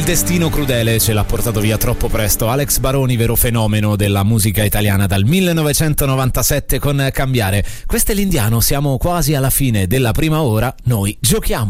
destino crudele ce l'ha portato via troppo presto. Alex Baroni, vero fenomeno della musica italiana dal 1997 con Cambiare. Questo è l'Indiano, siamo quasi alla fine della prima ora, noi giochiamo.